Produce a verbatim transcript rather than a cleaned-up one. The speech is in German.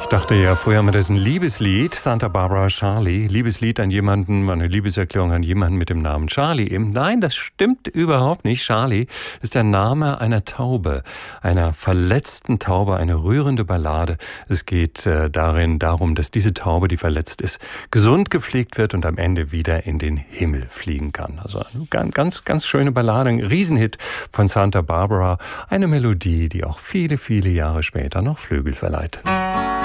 Ich dachte ja, früher haben wir das ein Liebeslied, Santa Barbara Charlie, Liebeslied an jemanden, eine Liebeserklärung an jemanden mit dem Namen Charlie. Eben, nein, das stimmt überhaupt nicht. Charlie ist der Name einer Taube, einer verletzten Taube, eine rührende Ballade. Es geht äh, darin darum, dass diese Taube, die verletzt ist, gesund gepflegt wird und am Ende wieder in den Himmel fliegen kann. Also eine ganz, ganz schöne Ballade, ein Riesenhit von Santa Barbara, eine Melodie, die auch viele, viele Jahre später noch Flügel verleiht.